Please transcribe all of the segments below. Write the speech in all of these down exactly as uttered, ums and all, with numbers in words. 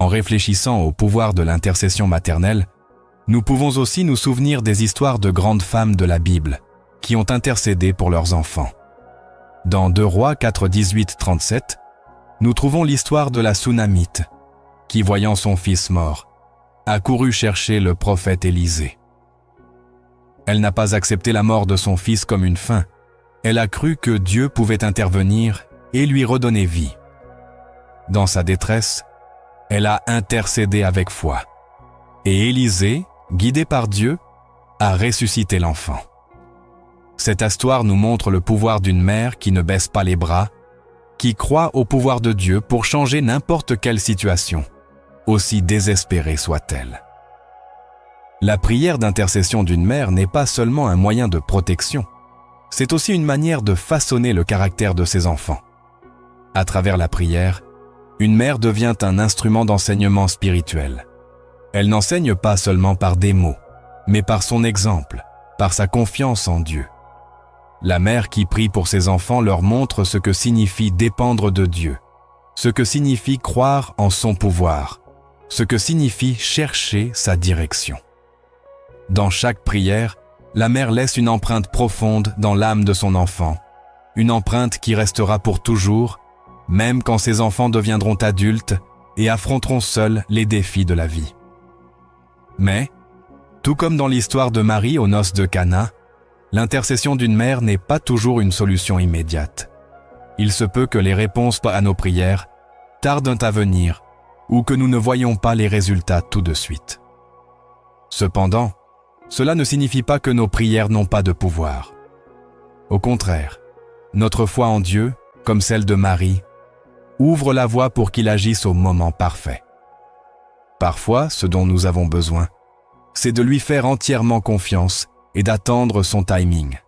En réfléchissant au pouvoir de l'intercession maternelle, nous pouvons aussi nous souvenir des histoires de grandes femmes de la Bible qui ont intercédé pour leurs enfants. Dans deux Rois quatre, dix-huit, trente-sept, nous trouvons l'histoire de la Sunamite qui, voyant son fils mort, a couru chercher le prophète Élisée. Elle n'a pas accepté la mort de son fils comme une fin. Elle a cru que Dieu pouvait intervenir et lui redonner vie. Dans sa détresse, elle a intercédé avec foi. Et Élisée, guidé par Dieu, a ressuscité l'enfant. Cette histoire nous montre le pouvoir d'une mère qui ne baisse pas les bras, qui croit au pouvoir de Dieu pour changer n'importe quelle situation, aussi désespérée soit-elle. La prière d'intercession d'une mère n'est pas seulement un moyen de protection, c'est aussi une manière de façonner le caractère de ses enfants. À travers la prière, une mère devient un instrument d'enseignement spirituel. Elle n'enseigne pas seulement par des mots, mais par son exemple, par sa confiance en Dieu. La mère qui prie pour ses enfants leur montre ce que signifie dépendre de Dieu, ce que signifie croire en son pouvoir, ce que signifie chercher sa direction. Dans chaque prière, la mère laisse une empreinte profonde dans l'âme de son enfant, une empreinte qui restera pour toujours, même quand ses enfants deviendront adultes et affronteront seuls les défis de la vie. Mais, tout comme dans l'histoire de Marie aux noces de Cana, l'intercession d'une mère n'est pas toujours une solution immédiate. Il se peut que les réponses à nos prières tardent à venir ou que nous ne voyons pas les résultats tout de suite. Cependant, cela ne signifie pas que nos prières n'ont pas de pouvoir. Au contraire, notre foi en Dieu, comme celle de Marie, ouvre la voie pour qu'il agisse au moment parfait. Parfois, ce dont nous avons besoin, c'est de lui faire entièrement confiance et d'attendre son timing.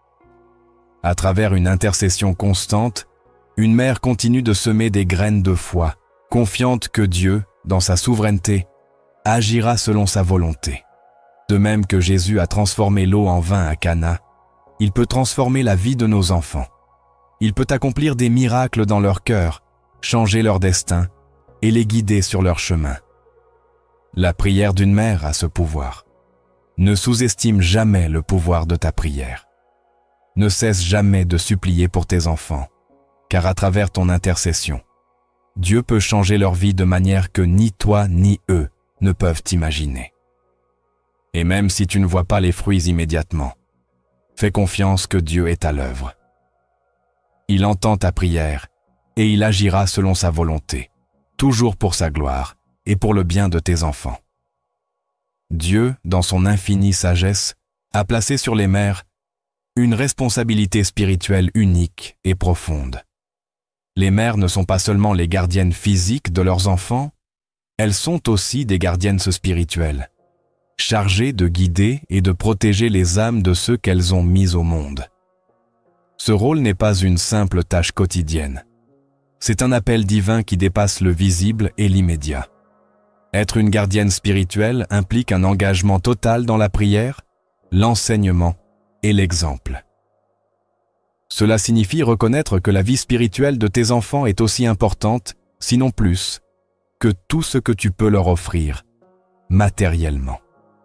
À travers une intercession constante, une mère continue de semer des graines de foi, confiante que Dieu, dans sa souveraineté, agira selon sa volonté. De même que Jésus a transformé l'eau en vin à Cana, il peut transformer la vie de nos enfants. Il peut accomplir des miracles dans leur cœur, changer leur destin et les guider sur leur chemin. La prière d'une mère a ce pouvoir. Ne sous-estime jamais le pouvoir de ta prière. Ne cesse jamais de supplier pour tes enfants, car à travers ton intercession, Dieu peut changer leur vie de manière que ni toi ni eux ne peuvent imaginer. Et même si tu ne vois pas les fruits immédiatement, fais confiance que Dieu est à l'œuvre. Il entend ta prière et il agira selon sa volonté, toujours pour sa gloire et pour le bien de tes enfants. Dieu, dans son infinie sagesse, a placé sur les mères une responsabilité spirituelle unique et profonde. Les mères ne sont pas seulement les gardiennes physiques de leurs enfants, elles sont aussi des gardiennes spirituelles, chargées de guider et de protéger les âmes de ceux qu'elles ont mis au monde. Ce rôle n'est pas une simple tâche quotidienne. C'est un appel divin qui dépasse le visible et l'immédiat. Être une gardienne spirituelle implique un engagement total dans la prière, l'enseignement et l'exemple. Cela signifie reconnaître que la vie spirituelle de tes enfants est aussi importante, sinon plus, que tout ce que tu peux leur offrir, matériellement.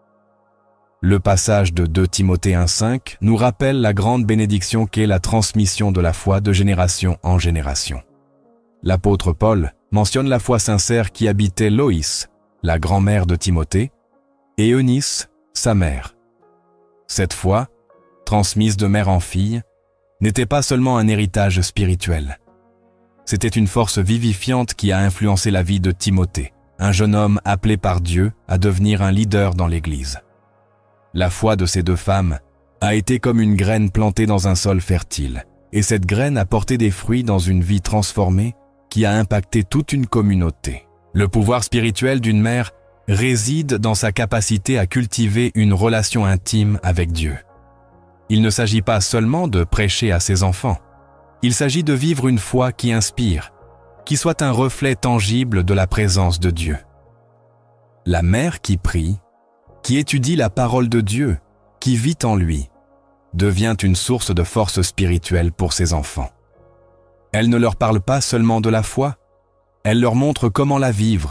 Le passage de deux Timothée un cinq nous rappelle la grande bénédiction qu'est la transmission de la foi de génération en génération. L'apôtre Paul mentionne la foi sincère qui habitait Loïs, la grand-mère de Timothée, et Eunice, sa mère. Cette foi, transmise de mère en fille, n'était pas seulement un héritage spirituel. C'était une force vivifiante qui a influencé la vie de Timothée, un jeune homme appelé par Dieu à devenir un leader dans l'Église. La foi de ces deux femmes a été comme une graine plantée dans un sol fertile, et cette graine a porté des fruits dans une vie transformée qui a impacté toute une communauté. Le pouvoir spirituel d'une mère réside dans sa capacité à cultiver une relation intime avec Dieu. Il ne s'agit pas seulement de prêcher à ses enfants, il s'agit de vivre une foi qui inspire, qui soit un reflet tangible de la présence de Dieu. La mère qui prie, qui étudie la parole de Dieu, qui vit en lui, devient une source de force spirituelle pour ses enfants. Elle ne leur parle pas seulement de la foi, elle leur montre comment la vivre,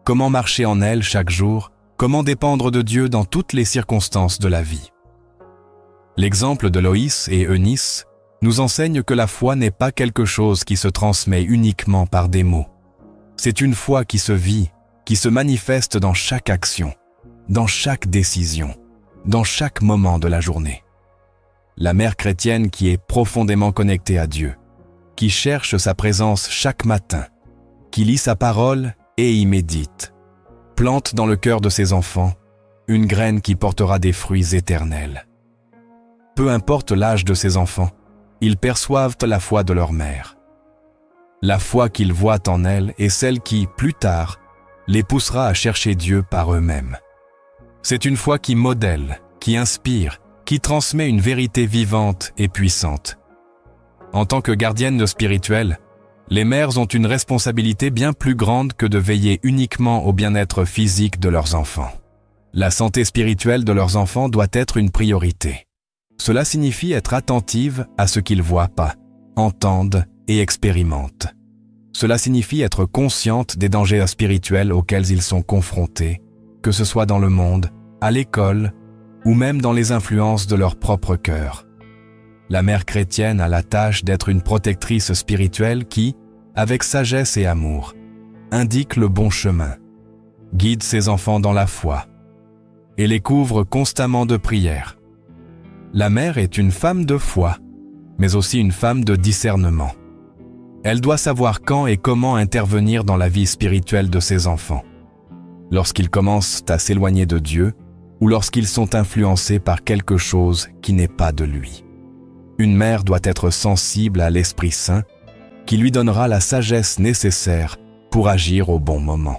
comment marcher en elle chaque jour, comment dépendre de Dieu dans toutes les circonstances de la vie. L'exemple de Loïs et Eunice nous enseigne que la foi n'est pas quelque chose qui se transmet uniquement par des mots. C'est une foi qui se vit, qui se manifeste dans chaque action, dans chaque décision, dans chaque moment de la journée. La mère chrétienne qui est profondément connectée à Dieu, qui cherche sa présence chaque matin, qui lit sa parole et y médite, plante dans le cœur de ses enfants une graine qui portera des fruits éternels. Peu importe l'âge de ses enfants, ils perçoivent la foi de leur mère. La foi qu'ils voient en elle est celle qui, plus tard, les poussera à chercher Dieu par eux-mêmes. C'est une foi qui modèle, qui inspire, qui transmet une vérité vivante et puissante. En tant que gardiennes spirituelles, les mères ont une responsabilité bien plus grande que de veiller uniquement au bien-être physique de leurs enfants. La santé spirituelle de leurs enfants doit être une priorité. Cela signifie être attentive à ce qu'ils voient pas, entendent et expérimentent. Cela signifie être consciente des dangers spirituels auxquels ils sont confrontés, que ce soit dans le monde, à l'école, ou même dans les influences de leur propre cœur. La mère chrétienne a la tâche d'être une protectrice spirituelle qui, avec sagesse et amour, indique le bon chemin, guide ses enfants dans la foi et les couvre constamment de prières. La mère est une femme de foi, mais aussi une femme de discernement. Elle doit savoir quand et comment intervenir dans la vie spirituelle de ses enfants, lorsqu'ils commencent à s'éloigner de Dieu ou lorsqu'ils sont influencés par quelque chose qui n'est pas de lui. Une mère doit être sensible à l'Esprit Saint qui lui donnera la sagesse nécessaire pour agir au bon moment.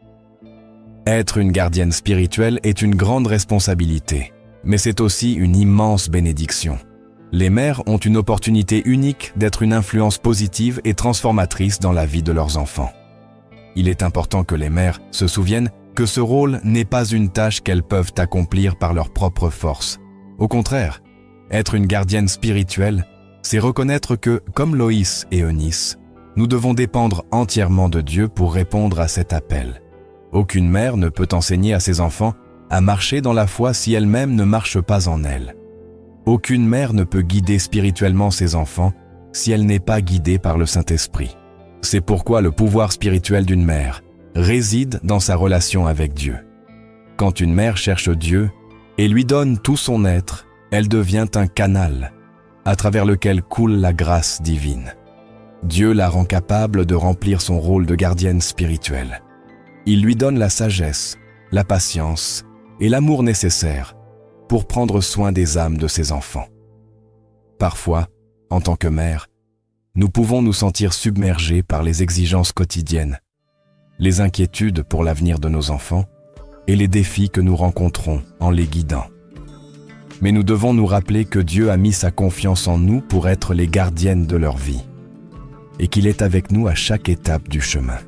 Être une gardienne spirituelle est une grande responsabilité, mais c'est aussi une immense bénédiction. Les mères ont une opportunité unique d'être une influence positive et transformatrice dans la vie de leurs enfants. Il est important que les mères se souviennent que ce rôle n'est pas une tâche qu'elles peuvent accomplir par leur propre force. Au contraire, être une gardienne spirituelle, c'est reconnaître que, comme Loïs et Eunice, nous devons dépendre entièrement de Dieu pour répondre à cet appel. Aucune mère ne peut enseigner à ses enfants à marcher dans la foi si elle-même ne marche pas en elle. Aucune mère ne peut guider spirituellement ses enfants si elle n'est pas guidée par le Saint-Esprit. C'est pourquoi le pouvoir spirituel d'une mère réside dans sa relation avec Dieu. Quand une mère cherche Dieu et lui donne tout son être, elle devient un canal à travers lequel coule la grâce divine. Dieu la rend capable de remplir son rôle de gardienne spirituelle. Il lui donne la sagesse, la patience et l'amour nécessaires pour prendre soin des âmes de ses enfants. Parfois, en tant que mère, nous pouvons nous sentir submergés par les exigences quotidiennes, les inquiétudes pour l'avenir de nos enfants et les défis que nous rencontrons en les guidant. Mais nous devons nous rappeler que Dieu a mis sa confiance en nous pour être les gardiennes de leur vie et qu'il est avec nous à chaque étape du chemin.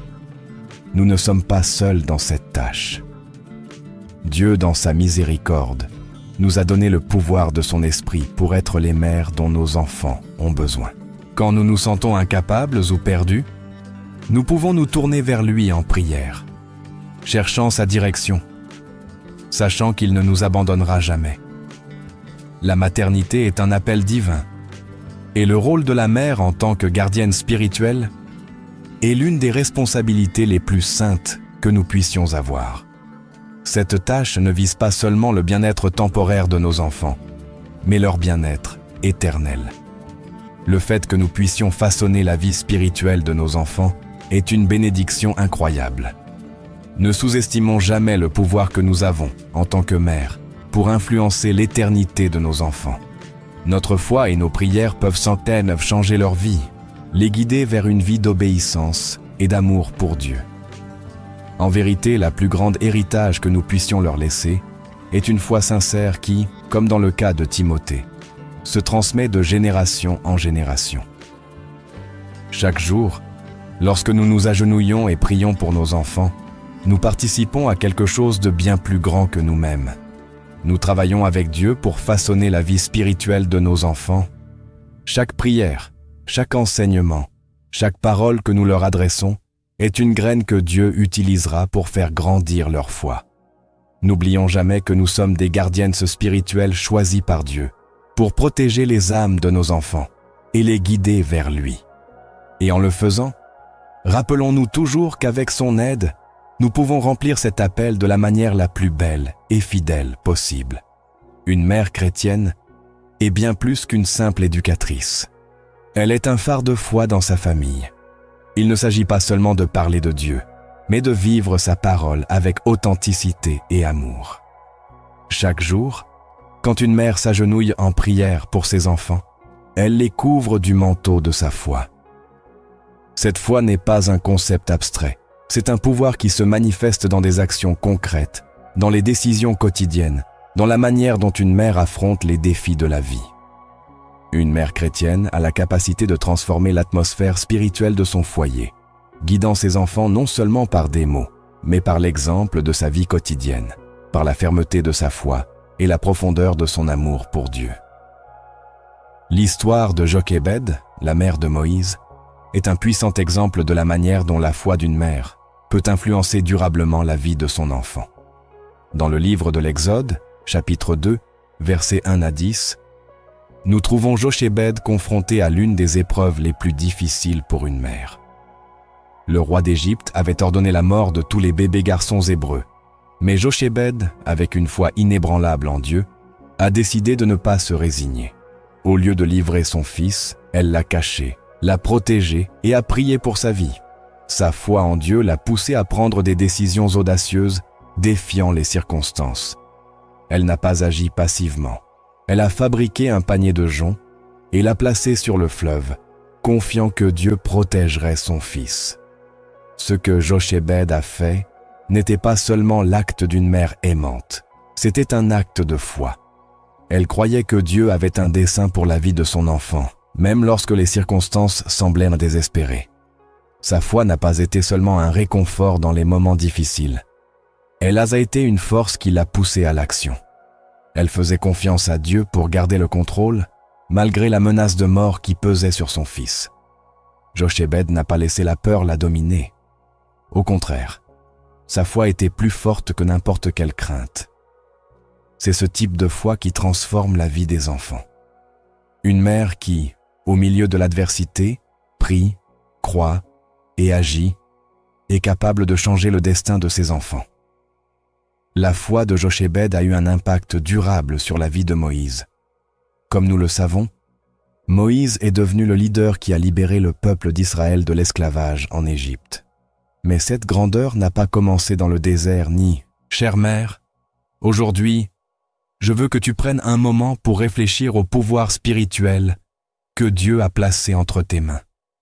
Nous ne sommes pas seuls dans cette tâche. Dieu, dans sa miséricorde, nous a donné le pouvoir de son esprit pour être les mères dont nos enfants ont besoin. Quand nous nous sentons incapables ou perdus, nous pouvons nous tourner vers lui en prière, cherchant sa direction, sachant qu'il ne nous abandonnera jamais. La maternité est un appel divin, et le rôle de la mère en tant que gardienne spirituelle est l'une des responsabilités les plus saintes que nous puissions avoir. Cette tâche ne vise pas seulement le bien-être temporaire de nos enfants, mais leur bien-être éternel. Le fait que nous puissions façonner la vie spirituelle de nos enfants est une bénédiction incroyable. Ne sous-estimons jamais le pouvoir que nous avons, en tant que mères, pour influencer l'éternité de nos enfants. Notre foi et nos prières peuvent sans peine changer leur vie, les guider vers une vie d'obéissance et d'amour pour Dieu. En vérité, la plus grande héritage que nous puissions leur laisser est une foi sincère qui, comme dans le cas de Timothée, se transmet de génération en génération. Chaque jour, lorsque nous nous agenouillons et prions pour nos enfants, nous participons à quelque chose de bien plus grand que nous-mêmes. Nous travaillons avec Dieu pour façonner la vie spirituelle de nos enfants. Chaque prière, chaque enseignement, chaque parole que nous leur adressons est une graine que Dieu utilisera pour faire grandir leur foi. N'oublions jamais que nous sommes des gardiennes spirituelles choisies par Dieu pour protéger les âmes de nos enfants et les guider vers lui. Et en le faisant, rappelons-nous toujours qu'avec son aide, nous pouvons remplir cet appel de la manière la plus belle et fidèle possible. Une mère chrétienne est bien plus qu'une simple éducatrice. Elle est un phare de foi dans sa famille. Il ne s'agit pas seulement de parler de Dieu, mais de vivre sa parole avec authenticité et amour. Chaque jour, quand une mère s'agenouille en prière pour ses enfants, elle les couvre du manteau de sa foi. Cette foi n'est pas un concept abstrait, c'est un pouvoir qui se manifeste dans des actions concrètes, dans les décisions quotidiennes, dans la manière dont une mère affronte les défis de la vie. Une mère chrétienne a la capacité de transformer l'atmosphère spirituelle de son foyer, guidant ses enfants non seulement par des mots, mais par l'exemple de sa vie quotidienne, par la fermeté de sa foi et la profondeur de son amour pour Dieu. L'histoire de Jochébed, la mère de Moïse, est un puissant exemple de la manière dont la foi d'une mère peut influencer durablement la vie de son enfant. Dans le livre de l'Exode, chapitre deux, versets un à dix, nous trouvons Jochébed confronté à l'une des épreuves les plus difficiles pour une mère. Le roi d'Égypte avait ordonné la mort de tous les bébés garçons hébreux, mais Jochébed, avec une foi inébranlable en Dieu, a décidé de ne pas se résigner. Au lieu de livrer son fils, elle l'a caché, l'a protégé et a prié pour sa vie. Sa foi en Dieu l'a poussé à prendre des décisions audacieuses, défiant les circonstances. Elle n'a pas agi passivement. Elle a fabriqué un panier de joncs et l'a placé sur le fleuve, confiant que Dieu protégerait son fils. Ce que Jochébed a fait n'était pas seulement l'acte d'une mère aimante, c'était un acte de foi. Elle croyait que Dieu avait un dessein pour la vie de son enfant, même lorsque les circonstances semblaient désespérées. Sa foi n'a pas été seulement un réconfort dans les moments difficiles. Elle a été une force qui l'a poussée à l'action. Elle faisait confiance à Dieu pour garder le contrôle, malgré la menace de mort qui pesait sur son fils. Jochébed n'a pas laissé la peur la dominer. Au contraire, sa foi était plus forte que n'importe quelle crainte. C'est ce type de foi qui transforme la vie des enfants. Une mère qui, au milieu de l'adversité, prie, croit et agit, est capable de changer le destin de ses enfants. La foi de Jochébed a eu un impact durable sur la vie de Moïse. Comme nous le savons, Moïse est devenu le leader qui a libéré le peuple d'Israël de l'esclavage en Égypte. Mais cette grandeur n'a pas commencé dans le désert ni « Chère mère, aujourd'hui, je veux que tu prennes un moment pour réfléchir au pouvoir spirituel que Dieu a placé entre tes mains.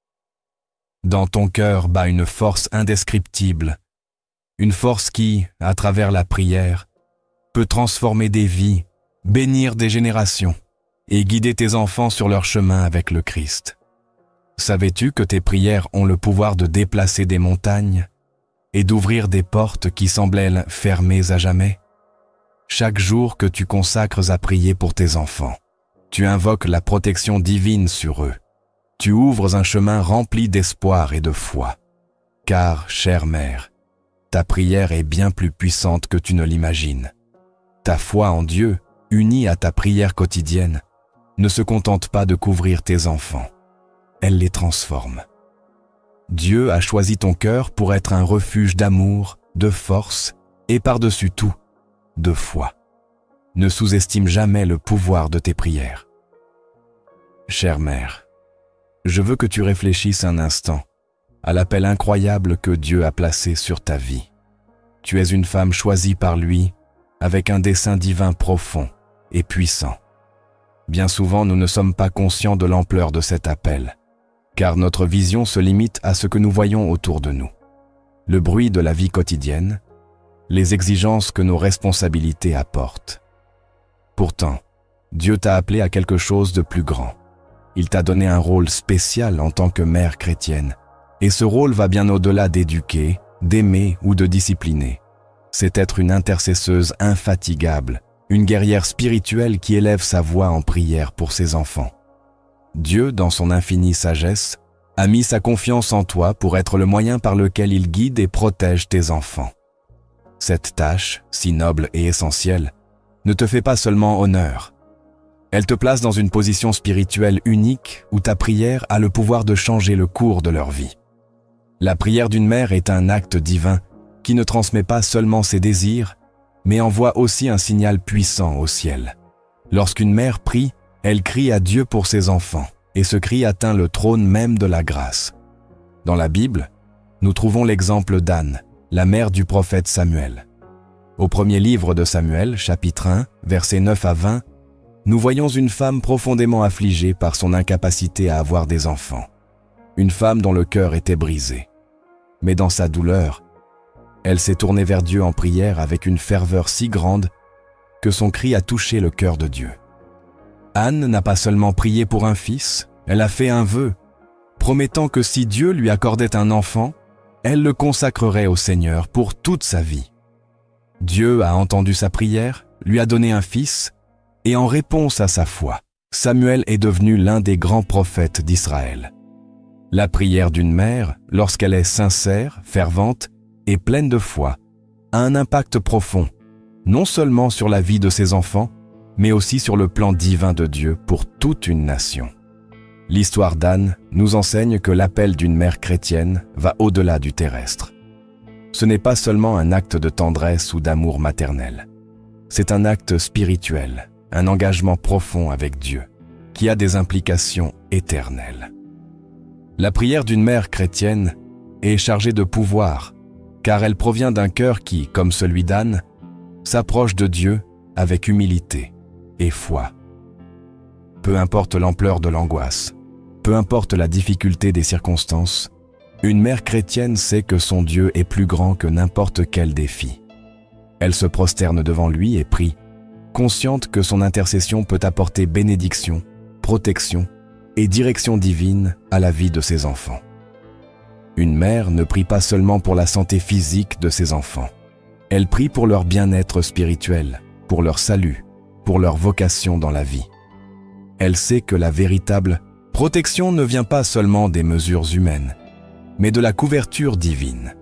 Dans ton cœur bat une force indescriptible, une force qui, à travers la prière, peut transformer des vies, bénir des générations et guider tes enfants sur leur chemin avec le Christ. Savais-tu que tes prières ont le pouvoir de déplacer des montagnes et d'ouvrir des portes qui semblaient fermées à jamais? Chaque jour que tu consacres à prier pour tes enfants, tu invoques la protection divine sur eux. Tu ouvres un chemin rempli d'espoir et de foi. Car, chère mère, ta prière est bien plus puissante que tu ne l'imagines. Ta foi en Dieu, unie à ta prière quotidienne, ne se contente pas de couvrir tes enfants. Elle les transforme. Dieu a choisi ton cœur pour être un refuge d'amour, de force et par-dessus tout, de foi. Ne sous-estime jamais le pouvoir de tes prières. Chère mère, je veux que tu réfléchisses un instant à l'appel incroyable que Dieu a placé sur ta vie. Tu es une femme choisie par lui avec un dessein divin profond et puissant. Bien souvent, nous ne sommes pas conscients de l'ampleur de cet appel, car notre vision se limite à ce que nous voyons autour de nous. Le bruit de la vie quotidienne, les exigences que nos responsabilités apportent. Pourtant, Dieu t'a appelé à quelque chose de plus grand. Il t'a donné un rôle spécial en tant que mère chrétienne, et ce rôle va bien au-delà d'éduquer, d'aimer ou de discipliner. C'est être une intercesseuse infatigable, une guerrière spirituelle qui élève sa voix en prière pour ses enfants. Dieu, dans son infinie sagesse, a mis sa confiance en toi pour être le moyen par lequel il guide et protège tes enfants. Cette tâche, si noble et essentielle, ne te fait pas seulement honneur. Elle te place dans une position spirituelle unique où ta prière a le pouvoir de changer le cours de leur vie. La prière d'une mère est un acte divin qui ne transmet pas seulement ses désirs, mais envoie aussi un signal puissant au ciel. Lorsqu'une mère prie, elle crie à Dieu pour ses enfants, et ce cri atteint le trône même de la grâce. Dans la Bible, nous trouvons l'exemple d'Anne, la mère du prophète Samuel. Au premier livre de Samuel, chapitre un, versets neuf à vingt, nous voyons une femme profondément affligée par son incapacité à avoir des enfants. Une femme dont le cœur était brisé. Mais dans sa douleur, elle s'est tournée vers Dieu en prière avec une ferveur si grande que son cri a touché le cœur de Dieu. Anne n'a pas seulement prié pour un fils, elle a fait un vœu, promettant que si Dieu lui accordait un enfant, elle le consacrerait au Seigneur pour toute sa vie. Dieu a entendu sa prière, lui a donné un fils, et en réponse à sa foi, Samuel est devenu l'un des grands prophètes d'Israël. La prière d'une mère, lorsqu'elle est sincère, fervente et pleine de foi, a un impact profond, non seulement sur la vie de ses enfants, mais aussi sur le plan divin de Dieu pour toute une nation. L'histoire d'Anne nous enseigne que l'appel d'une mère chrétienne va au-delà du terrestre. Ce n'est pas seulement un acte de tendresse ou d'amour maternel. C'est un acte spirituel, un engagement profond avec Dieu, qui a des implications éternelles. La prière d'une mère chrétienne est chargée de pouvoir, car elle provient d'un cœur qui, comme celui d'Anne, s'approche de Dieu avec humilité et foi. Peu importe l'ampleur de l'angoisse, peu importe la difficulté des circonstances, une mère chrétienne sait que son Dieu est plus grand que n'importe quel défi. Elle se prosterne devant lui et prie, consciente que son intercession peut apporter bénédiction, protection et direction divine à la vie de ses enfants. Une mère ne prie pas seulement pour la santé physique de ses enfants. Elle prie pour leur bien-être spirituel, pour leur salut, pour leur vocation dans la vie. Elle sait que la véritable protection ne vient pas seulement des mesures humaines, mais de la couverture divine.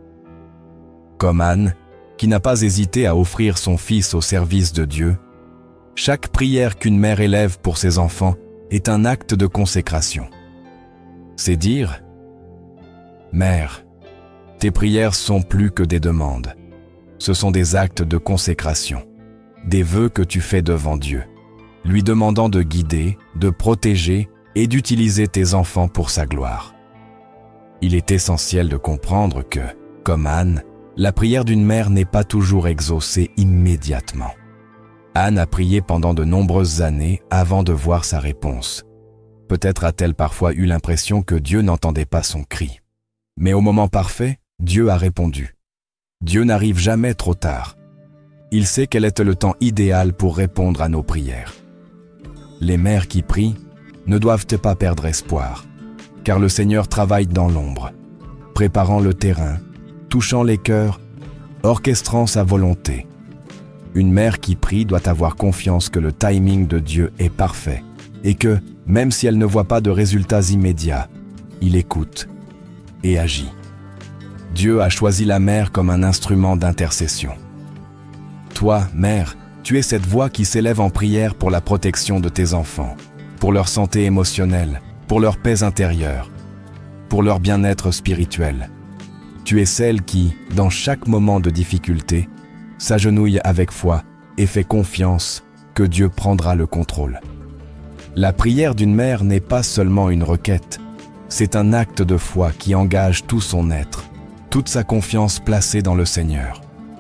Comme Anne, qui n'a pas hésité à offrir son fils au service de Dieu, chaque prière qu'une mère élève pour ses enfants est un acte de consécration. C'est dire, « Mère, tes prières sont plus que des demandes. Ce sont des actes de consécration, des vœux que tu fais devant Dieu, lui demandant de guider, de protéger et d'utiliser tes enfants pour sa gloire. » Il est essentiel de comprendre que, comme Anne, la prière d'une mère n'est pas toujours exaucée immédiatement. Anne a prié pendant de nombreuses années avant de voir sa réponse. Peut-être a-t-elle parfois eu l'impression que Dieu n'entendait pas son cri. Mais au moment parfait, Dieu a répondu. Dieu n'arrive jamais trop tard. Il sait quel est le temps idéal pour répondre à nos prières. Les mères qui prient ne doivent pas perdre espoir, car le Seigneur travaille dans l'ombre, préparant le terrain, touchant les cœurs, orchestrant sa volonté. Une mère qui prie doit avoir confiance que le timing de Dieu est parfait et que, même si elle ne voit pas de résultats immédiats, il écoute et agit. Dieu a choisi la mère comme un instrument d'intercession. Toi, mère, tu es cette voix qui s'élève en prière pour la protection de tes enfants, pour leur santé émotionnelle, pour leur paix intérieure, pour leur bien-être spirituel. Tu es celle qui, dans chaque moment de difficulté, s'agenouille avec foi et fait confiance que Dieu prendra le contrôle. La prière d'une mère n'est pas seulement une requête, c'est un acte de foi qui engage tout son être, toute sa confiance placée dans le Seigneur.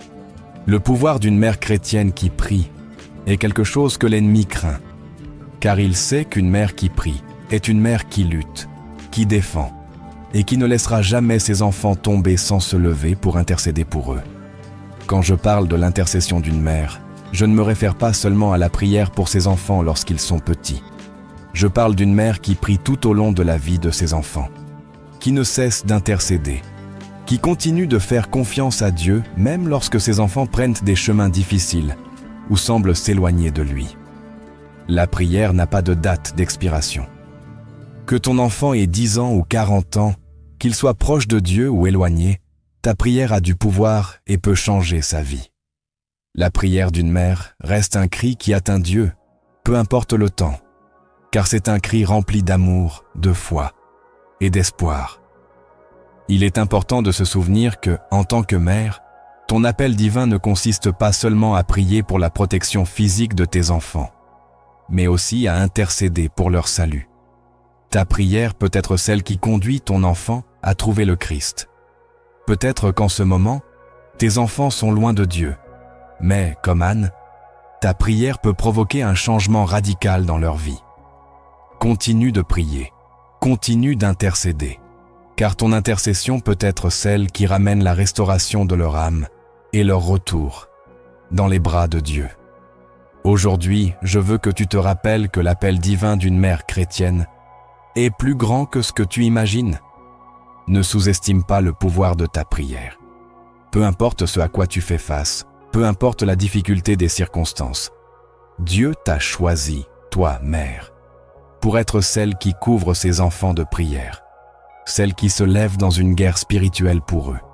Le pouvoir d'une mère chrétienne qui prie est quelque chose que l'ennemi craint, car il sait qu'une mère qui prie est une mère qui lutte, qui défend, et qui ne laissera jamais ses enfants tomber sans se lever pour intercéder pour eux. Quand je parle de l'intercession d'une mère, je ne me réfère pas seulement à la prière pour ses enfants lorsqu'ils sont petits. Je parle d'une mère qui prie tout au long de la vie de ses enfants, qui ne cesse d'intercéder, qui continue de faire confiance à Dieu même lorsque ses enfants prennent des chemins difficiles ou semblent s'éloigner de lui. La prière n'a pas de date d'expiration. Que ton enfant ait dix ans ou quarante ans, qu'il soit proche de Dieu ou éloigné, ta prière a du pouvoir et peut changer sa vie. La prière d'une mère reste un cri qui atteint Dieu, peu importe le temps, car c'est un cri rempli d'amour, de foi et d'espoir. Il est important de se souvenir que, en tant que mère, ton appel divin ne consiste pas seulement à prier pour la protection physique de tes enfants, mais aussi à intercéder pour leur salut. Ta prière peut être celle qui conduit ton enfant à trouver le Christ. Peut-être qu'en ce moment, tes enfants sont loin de Dieu, mais, comme Anne, ta prière peut provoquer un changement radical dans leur vie. Continue de prier, continue d'intercéder, car ton intercession peut être celle qui ramène la restauration de leur âme et leur retour dans les bras de Dieu. Aujourd'hui, je veux que tu te rappelles que l'appel divin d'une mère chrétienne est plus grand que ce que tu imagines. Ne sous-estime pas le pouvoir de ta prière. Peu importe ce à quoi tu fais face, peu importe la difficulté des circonstances, Dieu t'a choisi, toi, mère, pour être celle qui couvre ses enfants de prière, celle qui se lève dans une guerre spirituelle pour eux.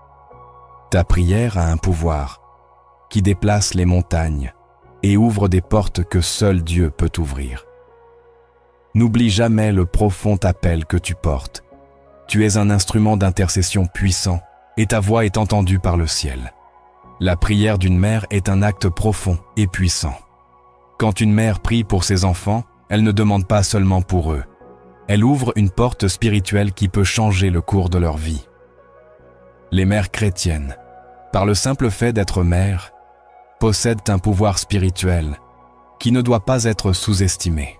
Ta prière a un pouvoir qui déplace les montagnes et ouvre des portes que seul Dieu peut ouvrir. N'oublie jamais le profond appel que tu portes. Tu es un instrument d'intercession puissant et ta voix est entendue par le ciel. La prière d'une mère est un acte profond et puissant. Quand une mère prie pour ses enfants, elle ne demande pas seulement pour eux. Elle ouvre une porte spirituelle qui peut changer le cours de leur vie. Les mères chrétiennes, par le simple fait d'être mères, possèdent un pouvoir spirituel qui ne doit pas être sous-estimé.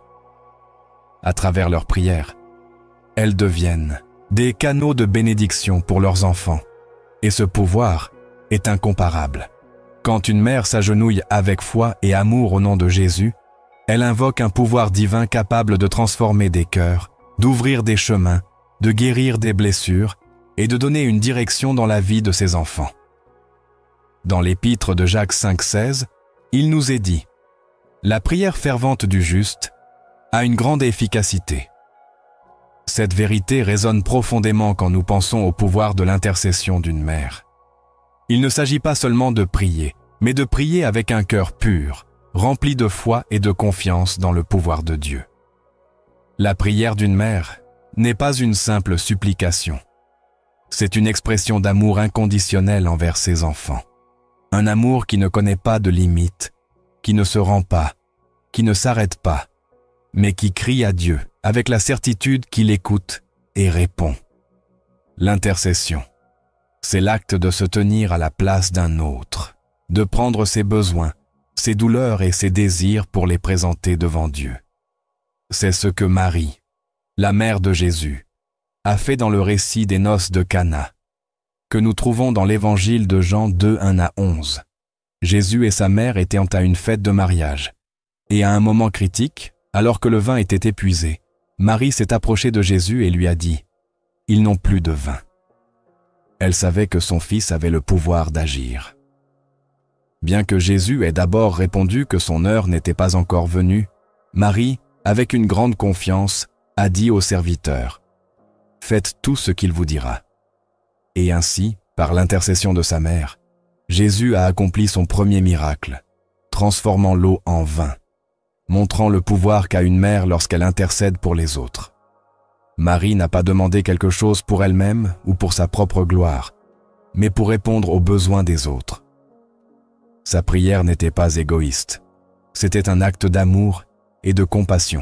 À travers leurs prières, elles deviennent des canaux de bénédiction pour leurs enfants, et ce pouvoir est incomparable. Quand une mère s'agenouille avec foi et amour au nom de Jésus, elle invoque un pouvoir divin capable de transformer des cœurs, d'ouvrir des chemins, de guérir des blessures et de donner une direction dans la vie de ses enfants. Dans l'épître de Jacques cinq seize, il nous est dit « La prière fervente du juste a une grande efficacité. » Cette vérité résonne profondément quand nous pensons au pouvoir de l'intercession d'une mère. Il ne s'agit pas seulement de prier, mais de prier avec un cœur pur, rempli de foi et de confiance dans le pouvoir de Dieu. La prière d'une mère n'est pas une simple supplication. C'est une expression d'amour inconditionnel envers ses enfants. Un amour qui ne connaît pas de limites, qui ne se rend pas, qui ne s'arrête pas, mais qui crie à Dieu avec la certitude qu'il écoute et répond. L'intercession, c'est l'acte de se tenir à la place d'un autre, de prendre ses besoins, ses douleurs et ses désirs pour les présenter devant Dieu. C'est ce que Marie, la mère de Jésus, a fait dans le récit des noces de Cana, que nous trouvons dans l'évangile de Jean deux, un à onze. Jésus et sa mère étaient à une fête de mariage, et à un moment critique, alors que le vin était épuisé, Marie s'est approchée de Jésus et lui a dit « Ils n'ont plus de vin ». Elle savait que son fils avait le pouvoir d'agir. Bien que Jésus ait d'abord répondu que son heure n'était pas encore venue, Marie, avec une grande confiance, a dit au serviteur « Faites tout ce qu'il vous dira ». Et ainsi, par l'intercession de sa mère, Jésus a accompli son premier miracle, transformant l'eau en vin, montrant le pouvoir qu'a une mère lorsqu'elle intercède pour les autres. Marie n'a pas demandé quelque chose pour elle-même ou pour sa propre gloire, mais pour répondre aux besoins des autres. Sa prière n'était pas égoïste, c'était un acte d'amour et de compassion.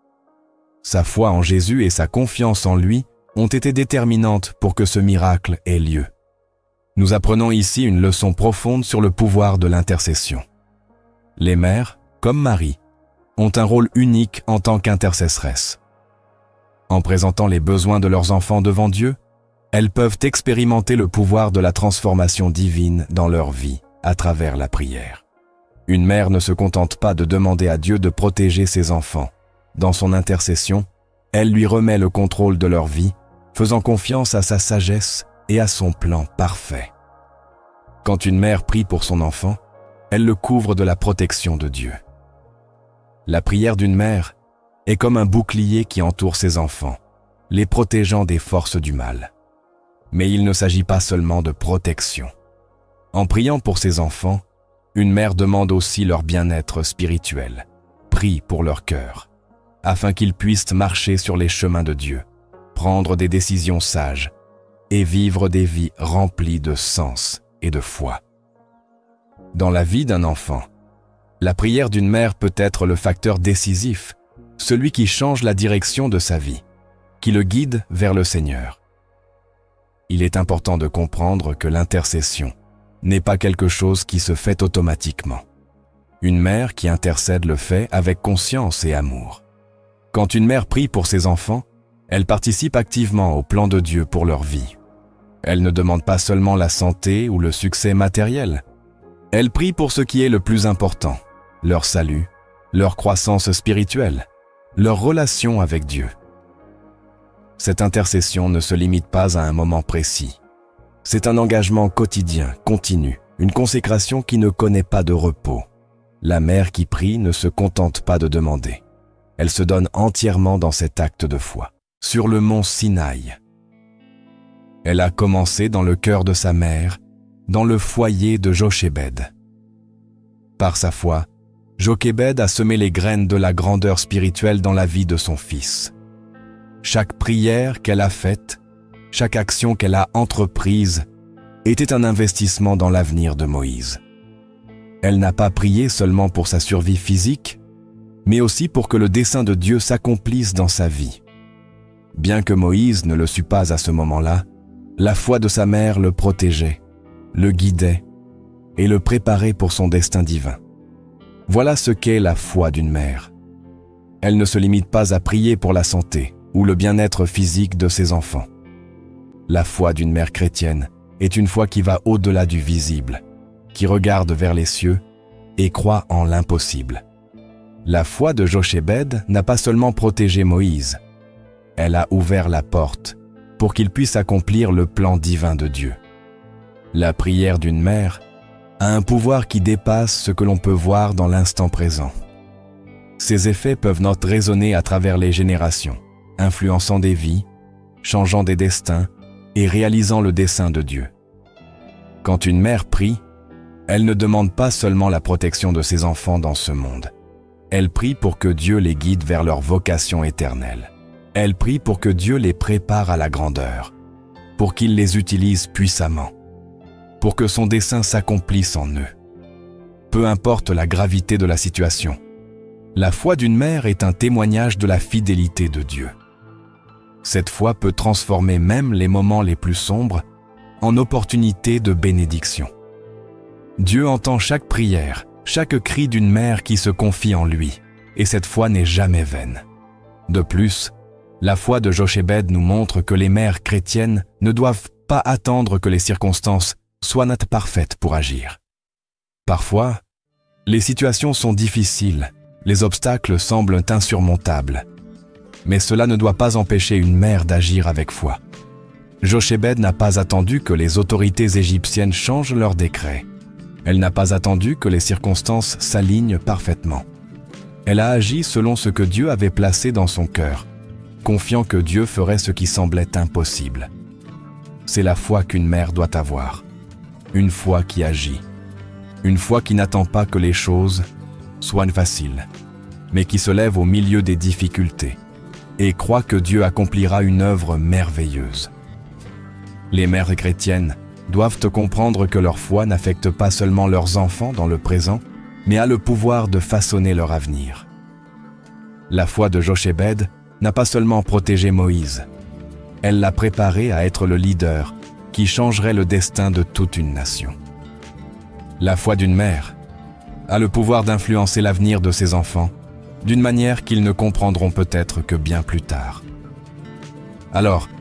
Sa foi en Jésus et sa confiance en lui ont été déterminantes pour que ce miracle ait lieu. Nous apprenons ici une leçon profonde sur le pouvoir de l'intercession. Les mères, comme Marie, ont un rôle unique en tant qu'intercesseresses. En présentant les besoins de leurs enfants devant Dieu, elles peuvent expérimenter le pouvoir de la transformation divine dans leur vie à travers la prière. Une mère ne se contente pas de demander à Dieu de protéger ses enfants. Dans son intercession, elle lui remet le contrôle de leur vie, faisant confiance à sa sagesse et à son plan parfait. Quand une mère prie pour son enfant, elle le couvre de la protection de Dieu. La prière d'une mère est comme un bouclier qui entoure ses enfants, les protégeant des forces du mal. Mais il ne s'agit pas seulement de protection. En priant pour ses enfants, une mère demande aussi leur bien-être spirituel, prie pour leur cœur, afin qu'ils puissent marcher sur les chemins de Dieu, prendre des décisions sages et vivre des vies remplies de sens et de foi. Dans la vie d'un enfant, la prière d'une mère peut être le facteur décisif, celui qui change la direction de sa vie, qui le guide vers le Seigneur. Il est important de comprendre que l'intercession n'est pas quelque chose qui se fait automatiquement. Une mère qui intercède le fait avec conscience et amour. Quand une mère prie pour ses enfants, elle participe activement au plan de Dieu pour leur vie. Elle ne demande pas seulement la santé ou le succès matériel. Elle prie pour ce qui est le plus important, leur salut, leur croissance spirituelle, leur relation avec Dieu. Cette intercession ne se limite pas à un moment précis. C'est un engagement quotidien, continu, une consécration qui ne connaît pas de repos. La mère qui prie ne se contente pas de demander. Elle se donne entièrement dans cet acte de foi, sur le mont Sinaï. Elle a commencé dans le cœur de sa mère, dans le foyer de Jochébed. Par sa foi, Jochébed a semé les graines de la grandeur spirituelle dans la vie de son fils. Chaque prière qu'elle a faite, chaque action qu'elle a entreprise était un investissement dans l'avenir de Moïse. Elle n'a pas prié seulement pour sa survie physique, mais aussi pour que le dessein de Dieu s'accomplisse dans sa vie. Bien que Moïse ne le sût pas à ce moment-là, la foi de sa mère le protégeait, le guidait et le préparait pour son destin divin. Voilà ce qu'est la foi d'une mère. Elle ne se limite pas à prier pour la santé ou le bien-être physique de ses enfants. La foi d'une mère chrétienne est une foi qui va au-delà du visible, qui regarde vers les cieux et croit en l'impossible. La foi de Jochébed n'a pas seulement protégé Moïse, elle a ouvert la porte pour qu'il puisse accomplir le plan divin de Dieu. La prière d'une mère a un pouvoir qui dépasse ce que l'on peut voir dans l'instant présent. Ses effets peuvent notre résonner à travers les générations, influençant des vies, changeant des destins et réalisant le dessein de Dieu. Quand une mère prie, elle ne demande pas seulement la protection de ses enfants dans ce monde. Elle prie pour que Dieu les guide vers leur vocation éternelle. Elle prie pour que Dieu les prépare à la grandeur, pour qu'il les utilise puissamment, pour que son dessein s'accomplisse en eux. Peu importe la gravité de la situation, la foi d'une mère est un témoignage de la fidélité de Dieu. Cette foi peut transformer même les moments les plus sombres en opportunités de bénédiction. Dieu entend chaque prière, chaque cri d'une mère qui se confie en lui, et cette foi n'est jamais vaine. De plus, la foi de Jochébed nous montre que les mères chrétiennes ne doivent pas attendre que les circonstances soient parfaites pour agir. Parfois, les situations sont difficiles, les obstacles semblent insurmontables, mais cela ne doit pas empêcher une mère d'agir avec foi. Jochébed n'a pas attendu que les autorités égyptiennes changent leurs décrets. Elle n'a pas attendu que les circonstances s'alignent parfaitement. Elle a agi selon ce que Dieu avait placé dans son cœur, confiant que Dieu ferait ce qui semblait impossible. C'est la foi qu'une mère doit avoir, une foi qui agit, une foi qui n'attend pas que les choses soient faciles, mais qui se lève au milieu des difficultés et croit que Dieu accomplira une œuvre merveilleuse. Les mères chrétiennes doivent comprendre que leur foi n'affecte pas seulement leurs enfants dans le présent, mais a le pouvoir de façonner leur avenir. La foi de Jochébed n'a pas seulement protégé Moïse, elle l'a préparé à être le leader qui changerait le destin de toute une nation. La foi d'une mère a le pouvoir d'influencer l'avenir de ses enfants d'une manière qu'ils ne comprendront peut-être que bien plus tard. Alors,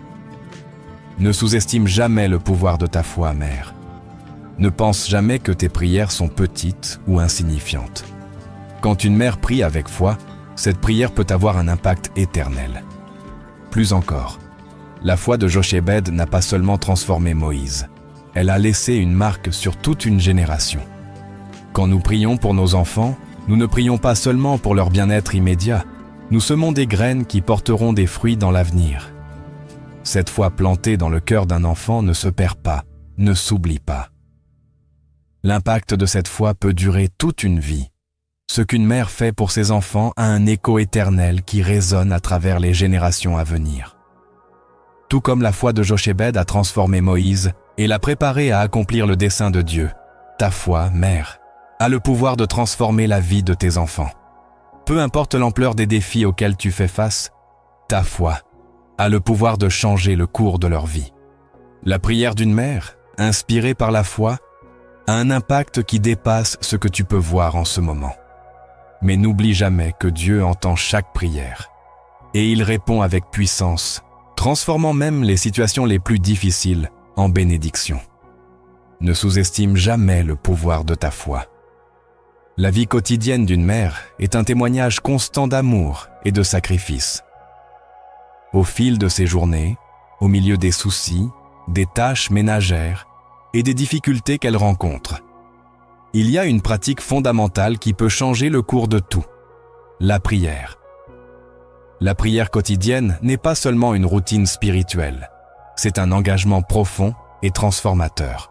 ne sous-estime jamais le pouvoir de ta foi, mère. Ne pense jamais que tes prières sont petites ou insignifiantes. Quand une mère prie avec foi, cette prière peut avoir un impact éternel. Plus encore, la foi de Jochébed n'a pas seulement transformé Moïse, elle a laissé une marque sur toute une génération. Quand nous prions pour nos enfants, nous ne prions pas seulement pour leur bien-être immédiat, nous semons des graines qui porteront des fruits dans l'avenir. Cette foi plantée dans le cœur d'un enfant ne se perd pas, ne s'oublie pas. L'impact de cette foi peut durer toute une vie. Ce qu'une mère fait pour ses enfants a un écho éternel qui résonne à travers les générations à venir. Tout comme la foi de Jochébed a transformé Moïse et l'a préparé à accomplir le dessein de Dieu, ta foi, mère, a le pouvoir de transformer la vie de tes enfants. Peu importe l'ampleur des défis auxquels tu fais face, ta foi a le pouvoir de changer le cours de leur vie. La prière d'une mère, inspirée par la foi, a un impact qui dépasse ce que tu peux voir en ce moment. Mais n'oublie jamais que Dieu entend chaque prière et il répond avec puissance, transformant même les situations les plus difficiles en bénédiction. Ne sous-estime jamais le pouvoir de ta foi. La vie quotidienne d'une mère est un témoignage constant d'amour et de sacrifice. Au fil de ses journées, au milieu des soucis, des tâches ménagères et des difficultés qu'elle rencontre, il y a une pratique fondamentale qui peut changer le cours de tout, la prière. La prière quotidienne n'est pas seulement une routine spirituelle, c'est un engagement profond et transformateur.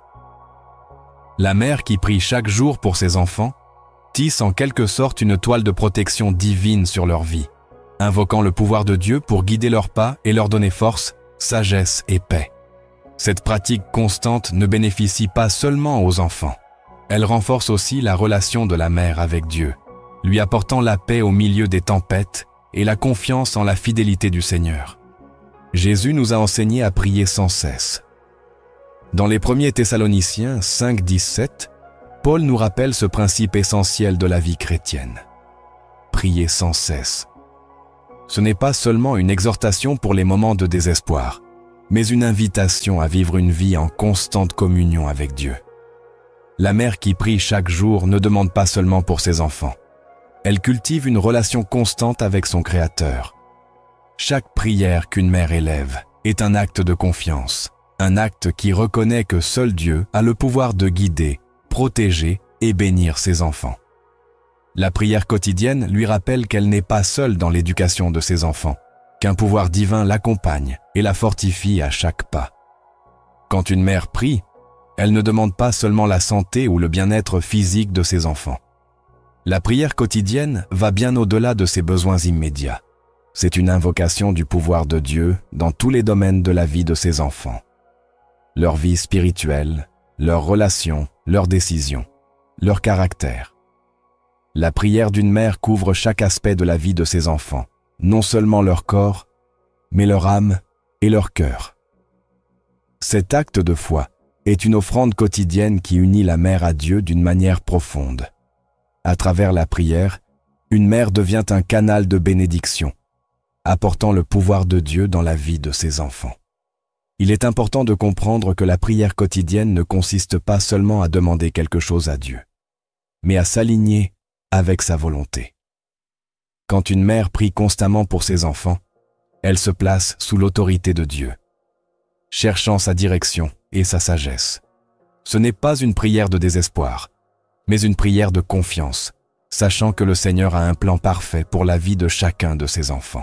La mère qui prie chaque jour pour ses enfants tisse en quelque sorte une toile de protection divine sur leur vie, invoquant le pouvoir de Dieu pour guider leurs pas et leur donner force, sagesse et paix. Cette pratique constante ne bénéficie pas seulement aux enfants. Elle renforce aussi la relation de la mère avec Dieu, lui apportant la paix au milieu des tempêtes et la confiance en la fidélité du Seigneur. Jésus nous a enseigné à prier sans cesse. Dans les premiers Thessaloniciens cinq dix-sept, Paul nous rappelle ce principe essentiel de la vie chrétienne. Prier sans cesse. Ce n'est pas seulement une exhortation pour les moments de désespoir, mais une invitation à vivre une vie en constante communion avec Dieu. La mère qui prie chaque jour ne demande pas seulement pour ses enfants. Elle cultive une relation constante avec son Créateur. Chaque prière qu'une mère élève est un acte de confiance, un acte qui reconnaît que seul Dieu a le pouvoir de guider, protéger et bénir ses enfants. La prière quotidienne lui rappelle qu'elle n'est pas seule dans l'éducation de ses enfants, qu'un pouvoir divin l'accompagne et la fortifie à chaque pas. Quand une mère prie, elle ne demande pas seulement la santé ou le bien-être physique de ses enfants. La prière quotidienne va bien au-delà de ses besoins immédiats. C'est une invocation du pouvoir de Dieu dans tous les domaines de la vie de ses enfants. Leur vie spirituelle, leurs relations, leurs décisions, leur caractère. La prière d'une mère couvre chaque aspect de la vie de ses enfants, non seulement leur corps, mais leur âme et leur cœur. Cet acte de foi est une offrande quotidienne qui unit la mère à Dieu d'une manière profonde. À travers la prière, une mère devient un canal de bénédiction, apportant le pouvoir de Dieu dans la vie de ses enfants. Il est important de comprendre que la prière quotidienne ne consiste pas seulement à demander quelque chose à Dieu, mais à s'aligner avec sa volonté. Quand une mère prie constamment pour ses enfants, elle se place sous l'autorité de Dieu, cherchant sa direction et sa sagesse. Ce n'est pas une prière de désespoir, mais une prière de confiance, sachant que le Seigneur a un plan parfait pour la vie de chacun de ses enfants.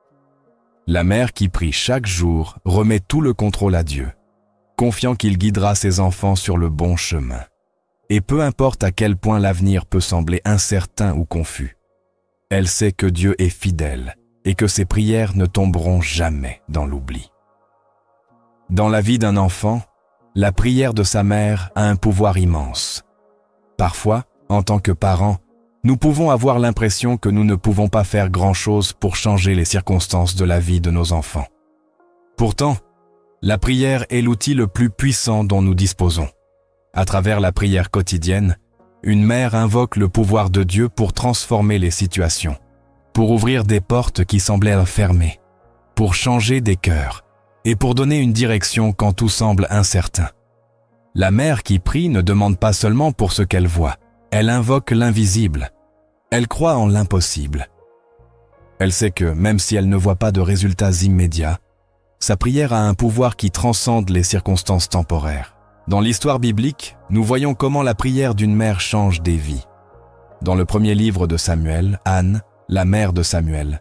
La mère qui prie chaque jour remet tout le contrôle à Dieu, confiant qu'il guidera ses enfants sur le bon chemin. Et peu importe à quel point l'avenir peut sembler incertain ou confus, elle sait que Dieu est fidèle et que ses prières ne tomberont jamais dans l'oubli. Dans la vie d'un enfant, la prière de sa mère a un pouvoir immense. Parfois, en tant que parents, nous pouvons avoir l'impression que nous ne pouvons pas faire grand-chose pour changer les circonstances de la vie de nos enfants. Pourtant, la prière est l'outil le plus puissant dont nous disposons. À travers la prière quotidienne, une mère invoque le pouvoir de Dieu pour transformer les situations, pour ouvrir des portes qui semblaient fermées, pour changer des cœurs et pour donner une direction quand tout semble incertain. La mère qui prie ne demande pas seulement pour ce qu'elle voit, elle invoque l'invisible. Elle croit en l'impossible. Elle sait que, même si elle ne voit pas de résultats immédiats, sa prière a un pouvoir qui transcende les circonstances temporaires. Dans l'histoire biblique, nous voyons comment la prière d'une mère change des vies. Dans le premier livre de Samuel, Anne, la mère de Samuel,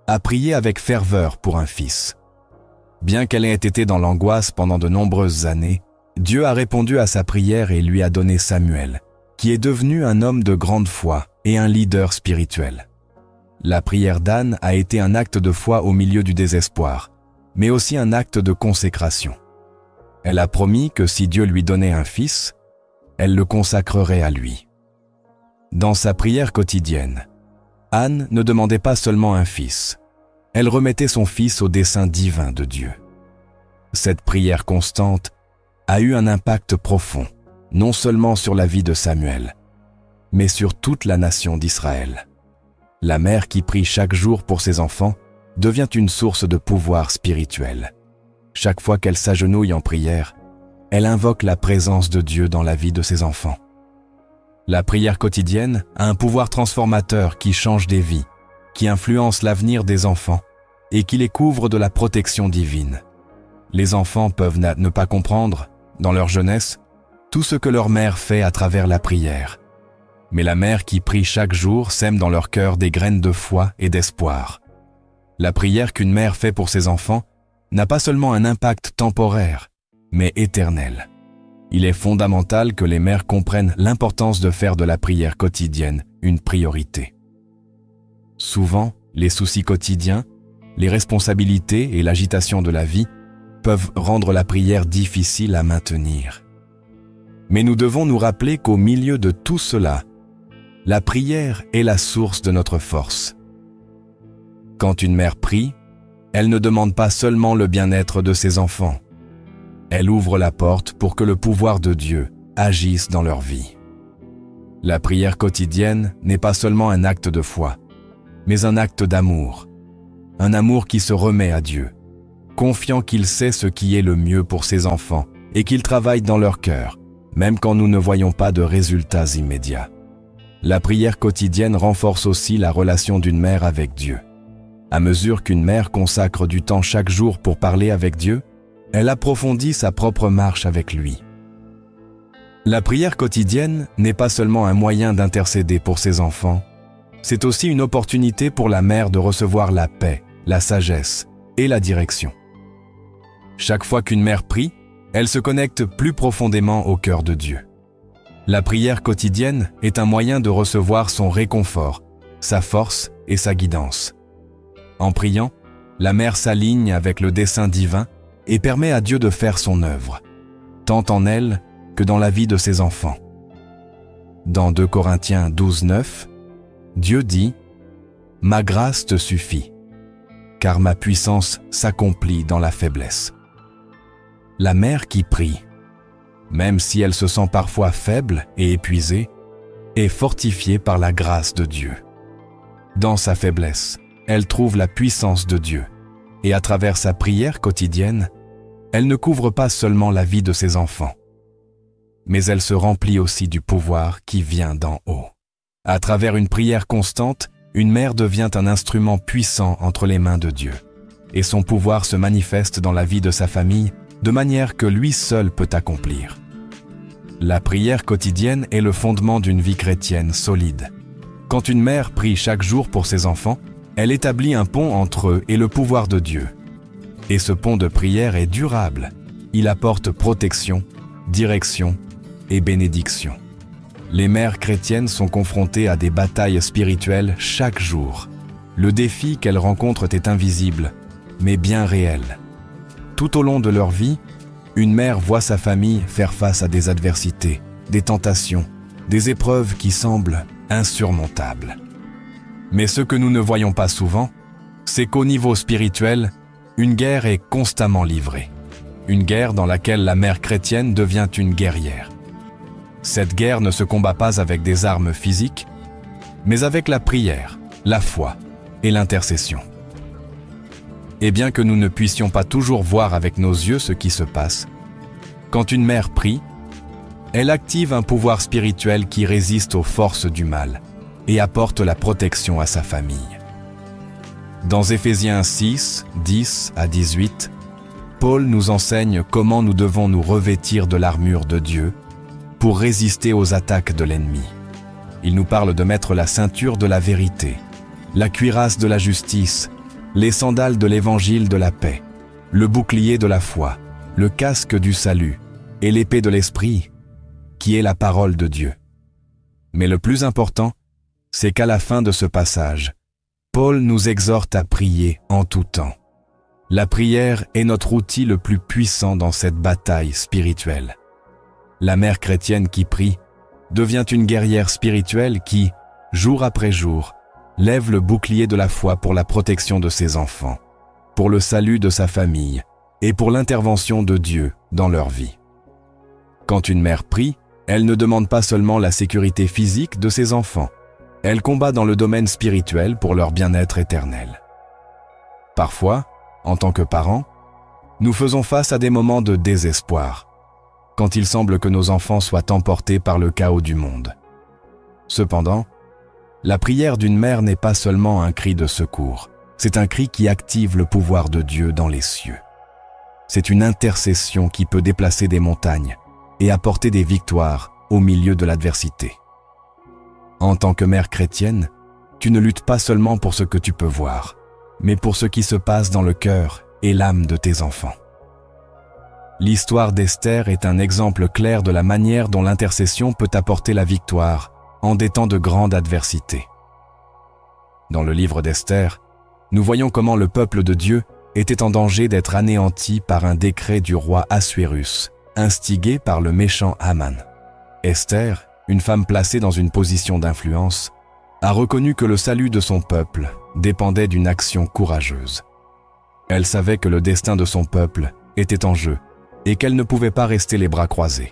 a prié avec ferveur pour un fils. Bien qu'elle ait été dans l'angoisse pendant de nombreuses années, Dieu a répondu à sa prière et lui a donné Samuel, qui est devenu un homme de grande foi et un leader spirituel. La prière d'Anne a été un acte de foi au milieu du désespoir, mais aussi un acte de consécration. Elle a promis que si Dieu lui donnait un fils, elle le consacrerait à lui. Dans sa prière quotidienne, Anne ne demandait pas seulement un fils, elle remettait son fils au dessein divin de Dieu. Cette prière constante a eu un impact profond, non seulement sur la vie de Samuel, mais sur toute la nation d'Israël. La mère qui prie chaque jour pour ses enfants devient une source de pouvoir spirituel. Chaque fois qu'elle s'agenouille en prière, elle invoque la présence de Dieu dans la vie de ses enfants. La prière quotidienne a un pouvoir transformateur qui change des vies, qui influence l'avenir des enfants et qui les couvre de la protection divine. Les enfants peuvent ne pas comprendre, dans leur jeunesse, tout ce que leur mère fait à travers la prière. Mais la mère qui prie chaque jour sème dans leur cœur des graines de foi et d'espoir. La prière qu'une mère fait pour ses enfants n'a pas seulement un impact temporaire, mais éternel. Il est fondamental que les mères comprennent l'importance de faire de la prière quotidienne une priorité. Souvent, les soucis quotidiens, les responsabilités et l'agitation de la vie peuvent rendre la prière difficile à maintenir. Mais nous devons nous rappeler qu'au milieu de tout cela, la prière est la source de notre force. Quand une mère prie, elle ne demande pas seulement le bien-être de ses enfants. Elle ouvre la porte pour que le pouvoir de Dieu agisse dans leur vie. La prière quotidienne n'est pas seulement un acte de foi, mais un acte d'amour. Un amour qui se remet à Dieu, confiant qu'il sait ce qui est le mieux pour ses enfants et qu'il travaille dans leur cœur, même quand nous ne voyons pas de résultats immédiats. La prière quotidienne renforce aussi la relation d'une mère avec Dieu. À mesure qu'une mère consacre du temps chaque jour pour parler avec Dieu, elle approfondit sa propre marche avec lui. La prière quotidienne n'est pas seulement un moyen d'intercéder pour ses enfants, c'est aussi une opportunité pour la mère de recevoir la paix, la sagesse et la direction. Chaque fois qu'une mère prie, elle se connecte plus profondément au cœur de Dieu. La prière quotidienne est un moyen de recevoir son réconfort, sa force et sa guidance. En priant, la mère s'aligne avec le dessein divin et permet à Dieu de faire son œuvre, tant en elle que dans la vie de ses enfants. Dans deux Corinthiens douze, neuf, Dieu dit « Ma grâce te suffit, car ma puissance s'accomplit dans la faiblesse. » La mère qui prie, même si elle se sent parfois faible et épuisée, est fortifiée par la grâce de Dieu. Dans sa faiblesse, elle trouve la puissance de Dieu, et à travers sa prière quotidienne, elle ne couvre pas seulement la vie de ses enfants, mais elle se remplit aussi du pouvoir qui vient d'en haut. À travers une prière constante, une mère devient un instrument puissant entre les mains de Dieu, et son pouvoir se manifeste dans la vie de sa famille de manière que lui seul peut accomplir. La prière quotidienne est le fondement d'une vie chrétienne solide. Quand une mère prie chaque jour pour ses enfants, elle établit un pont entre eux et le pouvoir de Dieu. Et ce pont de prière est durable. Il apporte protection, direction et bénédiction. Les mères chrétiennes sont confrontées à des batailles spirituelles chaque jour. Le défi qu'elles rencontrent est invisible, mais bien réel. Tout au long de leur vie, une mère voit sa famille faire face à des adversités, des tentations, des épreuves qui semblent insurmontables. Mais ce que nous ne voyons pas souvent, c'est qu'au niveau spirituel, une guerre est constamment livrée. Une guerre dans laquelle la mère chrétienne devient une guerrière. Cette guerre ne se combat pas avec des armes physiques, mais avec la prière, la foi et l'intercession. Et bien que nous ne puissions pas toujours voir avec nos yeux ce qui se passe, quand une mère prie, elle active un pouvoir spirituel qui résiste aux forces du mal et apporte la protection à sa famille. Dans Éphésiens six, dix à dix-huit, Paul nous enseigne comment nous devons nous revêtir de l'armure de Dieu pour résister aux attaques de l'ennemi. Il nous parle de mettre la ceinture de la vérité, la cuirasse de la justice les sandales de l'évangile de la paix, le bouclier de la foi, le casque du salut et l'épée de l'esprit, qui est la parole de Dieu. Mais le plus important, c'est qu'à la fin de ce passage, Paul nous exhorte à prier en tout temps. La prière est notre outil le plus puissant dans cette bataille spirituelle. La mère chrétienne qui prie devient une guerrière spirituelle qui, jour après jour, lève le bouclier de la foi pour la protection de ses enfants, pour le salut de sa famille et pour l'intervention de Dieu dans leur vie. Quand une mère prie, elle ne demande pas seulement la sécurité physique de ses enfants, elle combat dans le domaine spirituel pour leur bien-être éternel. Parfois, en tant que parents, nous faisons face à des moments de désespoir, quand il semble que nos enfants soient emportés par le chaos du monde. Cependant, la prière d'une mère n'est pas seulement un cri de secours, c'est un cri qui active le pouvoir de Dieu dans les cieux. C'est une intercession qui peut déplacer des montagnes et apporter des victoires au milieu de l'adversité. En tant que mère chrétienne, tu ne luttes pas seulement pour ce que tu peux voir, mais pour ce qui se passe dans le cœur et l'âme de tes enfants. L'histoire d'Esther est un exemple clair de la manière dont l'intercession peut apporter la victoire en des temps de grande adversité. Dans le livre d'Esther, nous voyons comment le peuple de Dieu était en danger d'être anéanti par un décret du roi Assuérus, instigé par le méchant Haman. Esther, une femme placée dans une position d'influence, a reconnu que le salut de son peuple dépendait d'une action courageuse. Elle savait que le destin de son peuple était en jeu et qu'elle ne pouvait pas rester les bras croisés.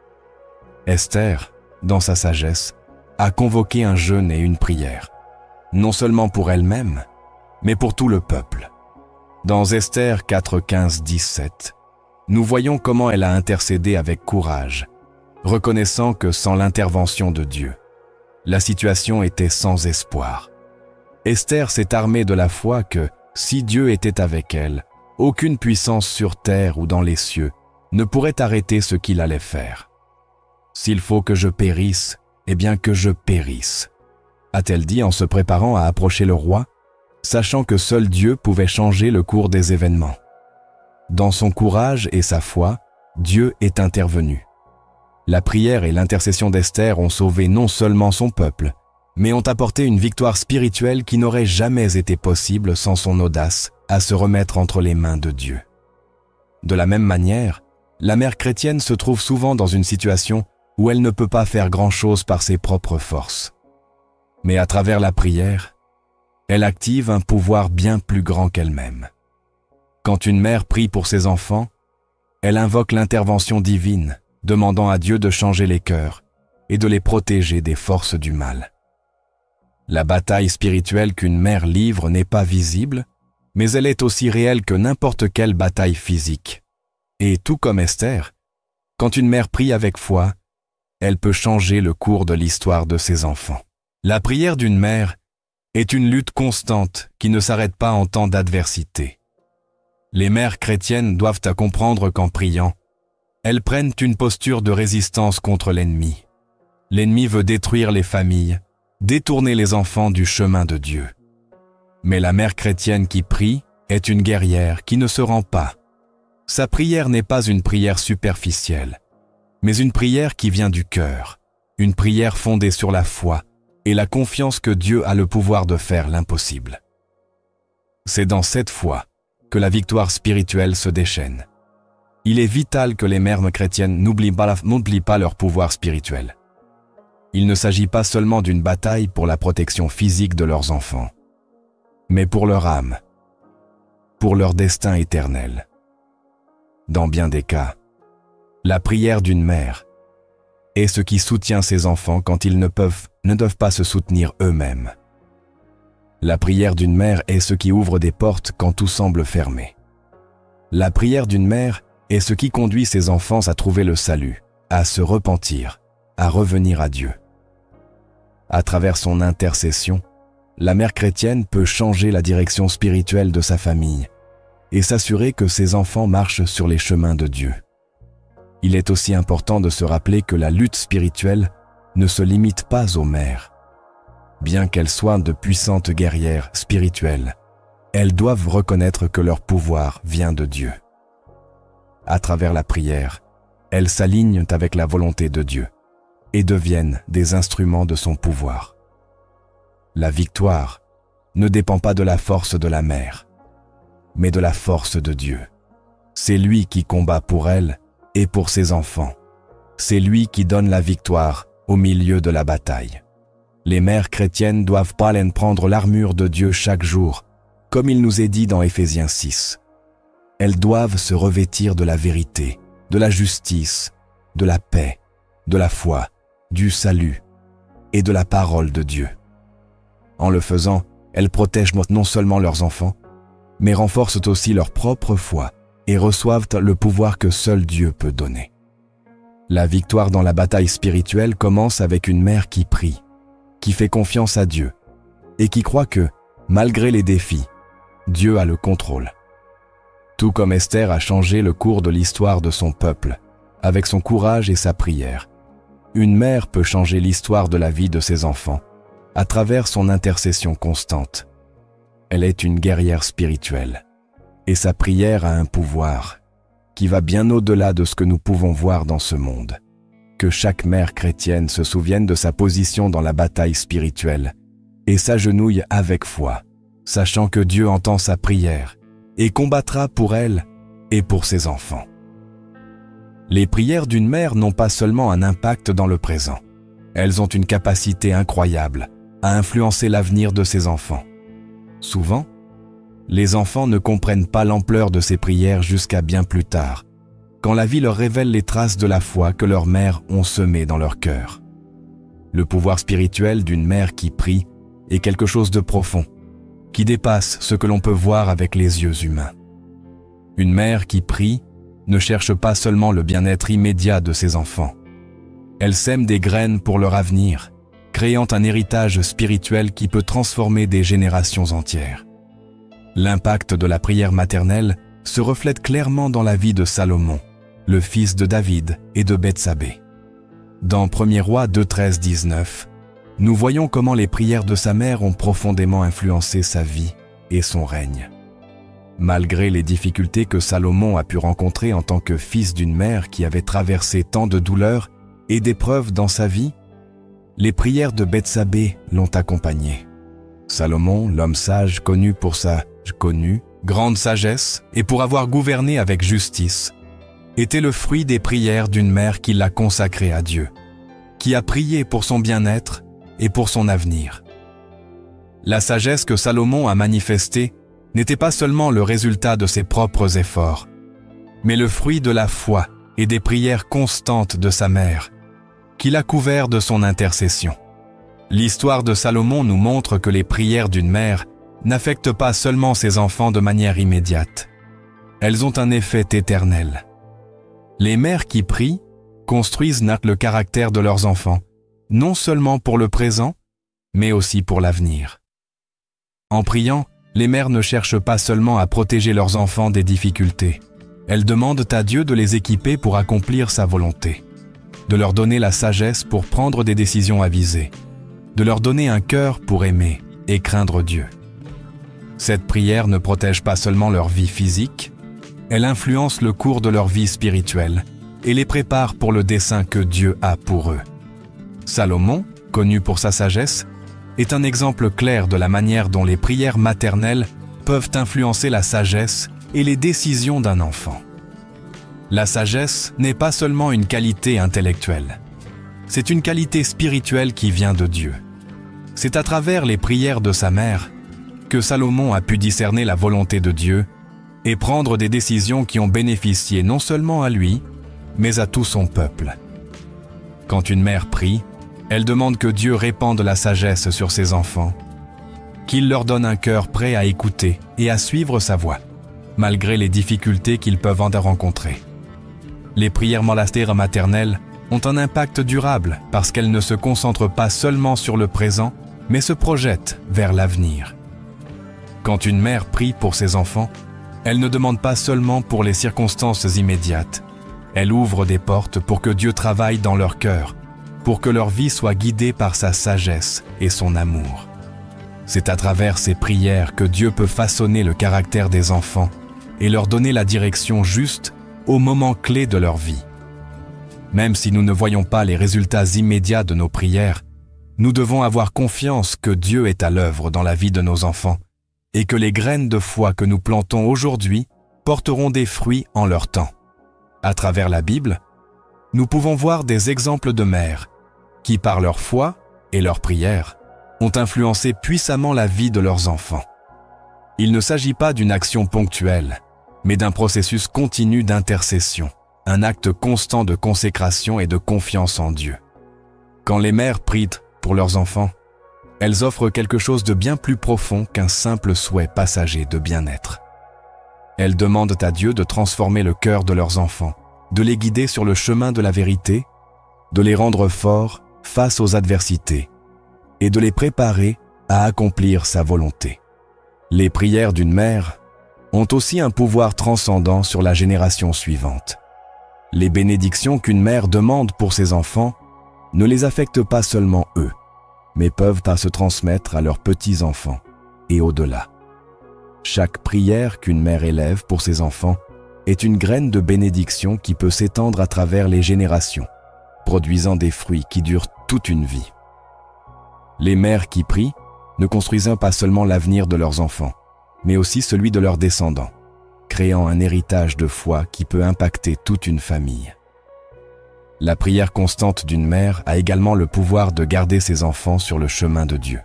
Esther, dans sa sagesse, a convoqué un jeûne et une prière, non seulement pour elle-même, mais pour tout le peuple. Dans Esther quatre, quinze, dix-sept, nous voyons comment elle a intercédé avec courage, reconnaissant que sans l'intervention de Dieu, la situation était sans espoir. Esther s'est armée de la foi que, si Dieu était avec elle, aucune puissance sur terre ou dans les cieux ne pourrait arrêter ce qu'il allait faire. « S'il faut que je périsse, eh bien que je périsse », a-t-elle dit en se préparant à approcher le roi, sachant que seul Dieu pouvait changer le cours des événements. Dans son courage et sa foi, Dieu est intervenu. La prière et l'intercession d'Esther ont sauvé non seulement son peuple, mais ont apporté une victoire spirituelle qui n'aurait jamais été possible sans son audace à se remettre entre les mains de Dieu. De la même manière, la mère chrétienne se trouve souvent dans une situation où elle ne peut pas faire grand-chose par ses propres forces. Mais à travers la prière, elle active un pouvoir bien plus grand qu'elle-même. Quand une mère prie pour ses enfants, elle invoque l'intervention divine, demandant à Dieu de changer les cœurs et de les protéger des forces du mal. La bataille spirituelle qu'une mère livre n'est pas visible, mais elle est aussi réelle que n'importe quelle bataille physique. Et tout comme Esther, quand une mère prie avec foi, elle peut changer le cours de l'histoire de ses enfants. La prière d'une mère est une lutte constante qui ne s'arrête pas en temps d'adversité. Les mères chrétiennes doivent à comprendre qu'en priant, elles prennent une posture de résistance contre l'ennemi. L'ennemi veut détruire les familles, détourner les enfants du chemin de Dieu. Mais la mère chrétienne qui prie est une guerrière qui ne se rend pas. Sa prière n'est pas une prière superficielle, mais une prière qui vient du cœur, une prière fondée sur la foi et la confiance que Dieu a le pouvoir de faire l'impossible. C'est dans cette foi que la victoire spirituelle se déchaîne. Il est vital que les mères chrétiennes n'oublient pas, n'oublient pas leur pouvoir spirituel. Il ne s'agit pas seulement d'une bataille pour la protection physique de leurs enfants, mais pour leur âme, pour leur destin éternel. Dans bien des cas, la prière d'une mère est ce qui soutient ses enfants quand ils ne peuvent, ne doivent pas se soutenir eux-mêmes. La prière d'une mère est ce qui ouvre des portes quand tout semble fermé. La prière d'une mère est ce qui conduit ses enfants à trouver le salut, à se repentir, à revenir à Dieu. À travers son intercession, la mère chrétienne peut changer la direction spirituelle de sa famille et s'assurer que ses enfants marchent sur les chemins de Dieu. Il est aussi important de se rappeler que la lutte spirituelle ne se limite pas aux mères. Bien qu'elles soient de puissantes guerrières spirituelles, elles doivent reconnaître que leur pouvoir vient de Dieu. À travers la prière, elles s'alignent avec la volonté de Dieu et deviennent des instruments de son pouvoir. La victoire ne dépend pas de la force de la mère, mais de la force de Dieu. C'est lui qui combat pour elle et pour ses enfants. C'est lui qui donne la victoire au milieu de la bataille. Les mères chrétiennes doivent prendre l'armure de Dieu chaque jour, comme il nous est dit dans Éphésiens six. Elles doivent se revêtir de la vérité, de la justice, de la paix, de la foi, du salut et de la parole de Dieu. En le faisant, elles protègent non seulement leurs enfants, mais renforcent aussi leur propre foi et reçoivent le pouvoir que seul Dieu peut donner. La victoire dans la bataille spirituelle commence avec une mère qui prie, qui fait confiance à Dieu et qui croit que, malgré les défis, Dieu a le contrôle. Tout comme Esther a changé le cours de l'histoire de son peuple, avec son courage et sa prière, une mère peut changer l'histoire de la vie de ses enfants à travers son intercession constante. Elle est une guerrière spirituelle et sa prière a un pouvoir qui va bien au-delà de ce que nous pouvons voir dans ce monde. Que chaque mère chrétienne se souvienne de sa position dans la bataille spirituelle et s'agenouille avec foi, sachant que Dieu entend sa prière et combattra pour elle et pour ses enfants. Les prières d'une mère n'ont pas seulement un impact dans le présent. Elles ont une capacité incroyable à influencer l'avenir de ses enfants. Souvent, les enfants ne comprennent pas l'ampleur de ces prières jusqu'à bien plus tard, quand la vie leur révèle les traces de la foi que leurs mères ont semées dans leur cœur. Le pouvoir spirituel d'une mère qui prie est quelque chose de profond, qui dépasse ce que l'on peut voir avec les yeux humains. Une mère qui prie ne cherche pas seulement le bien-être immédiat de ses enfants. Elle sème des graines pour leur avenir, créant un héritage spirituel qui peut transformer des générations entières. L'impact de la prière maternelle se reflète clairement dans la vie de Salomon, le fils de David et de Bethsabée. Dans premier Rois deux, treize, dix-neuf, nous voyons comment les prières de sa mère ont profondément influencé sa vie et son règne. Malgré les difficultés que Salomon a pu rencontrer en tant que fils d'une mère qui avait traversé tant de douleurs et d'épreuves dans sa vie, les prières de Bethsabée l'ont accompagné. Salomon, l'homme sage connu pour sa connue, grande sagesse et pour avoir gouverné avec justice, était le fruit des prières d'une mère qui l'a consacré à Dieu, qui a prié pour son bien-être et pour son avenir. La sagesse que Salomon a manifestée n'était pas seulement le résultat de ses propres efforts, mais le fruit de la foi et des prières constantes de sa mère, qui l'a couvert de son intercession. L'histoire de Salomon nous montre que les prières d'une mère n'affectent pas seulement ses enfants de manière immédiate. Elles ont un effet éternel. Les mères qui prient construisent le caractère de leurs enfants, non seulement pour le présent, mais aussi pour l'avenir. En priant, les mères ne cherchent pas seulement à protéger leurs enfants des difficultés. Elles demandent à Dieu de les équiper pour accomplir sa volonté, de leur donner la sagesse pour prendre des décisions avisées, de leur donner un cœur pour aimer et craindre Dieu. Cette prière ne protège pas seulement leur vie physique, elle influence le cours de leur vie spirituelle et les prépare pour le dessein que Dieu a pour eux. Salomon, connu pour sa sagesse, est un exemple clair de la manière dont les prières maternelles peuvent influencer la sagesse et les décisions d'un enfant. La sagesse n'est pas seulement une qualité intellectuelle, c'est une qualité spirituelle qui vient de Dieu. C'est à travers les prières de sa mère que Salomon a pu discerner la volonté de Dieu et prendre des décisions qui ont bénéficié non seulement à lui, mais à tout son peuple. Quand une mère prie, elle demande que Dieu répande la sagesse sur ses enfants, qu'il leur donne un cœur prêt à écouter et à suivre sa voie, malgré les difficultés qu'ils peuvent en rencontrer. Les prières monastères maternelles ont un impact durable parce qu'elles ne se concentrent pas seulement sur le présent, mais se projettent vers l'avenir. Quand une mère prie pour ses enfants, elle ne demande pas seulement pour les circonstances immédiates. Elle ouvre des portes pour que Dieu travaille dans leur cœur, pour que leur vie soit guidée par sa sagesse et son amour. C'est à travers ces prières que Dieu peut façonner le caractère des enfants et leur donner la direction juste au moment clé de leur vie. Même si nous ne voyons pas les résultats immédiats de nos prières, nous devons avoir confiance que Dieu est à l'œuvre dans la vie de nos enfants et que les graines de foi que nous plantons aujourd'hui porteront des fruits en leur temps. À travers la Bible, nous pouvons voir des exemples de mères qui, par leur foi et leurs prières, ont influencé puissamment la vie de leurs enfants. Il ne s'agit pas d'une action ponctuelle, mais d'un processus continu d'intercession, un acte constant de consécration et de confiance en Dieu. Quand les mères prient pour leurs enfants, elles offrent quelque chose de bien plus profond qu'un simple souhait passager de bien-être. Elles demandent à Dieu de transformer le cœur de leurs enfants, de les guider sur le chemin de la vérité, de les rendre forts face aux adversités et de les préparer à accomplir sa volonté. Les prières d'une mère ont aussi un pouvoir transcendant sur la génération suivante. Les bénédictions qu'une mère demande pour ses enfants ne les affectent pas seulement eux, mais peuvent à se transmettre à leurs petits-enfants et au-delà. Chaque prière qu'une mère élève pour ses enfants est une graine de bénédiction qui peut s'étendre à travers les générations, produisant des fruits qui durent toute une vie. Les mères qui prient ne construisent pas seulement l'avenir de leurs enfants, mais aussi celui de leurs descendants, créant un héritage de foi qui peut impacter toute une famille. La prière constante d'une mère a également le pouvoir de garder ses enfants sur le chemin de Dieu.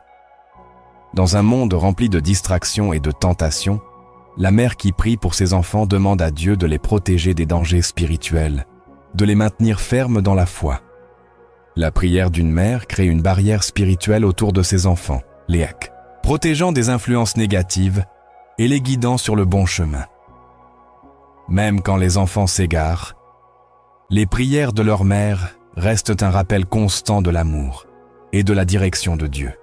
Dans un monde rempli de distractions et de tentations, la mère qui prie pour ses enfants demande à Dieu de les protéger des dangers spirituels, de les maintenir fermes dans la foi. La prière d'une mère crée une barrière spirituelle autour de ses enfants, Léak, protégeant des influences négatives et les guidant sur le bon chemin. Même quand les enfants s'égarent, les prières de leur mère restent un rappel constant de l'amour et de la direction de Dieu.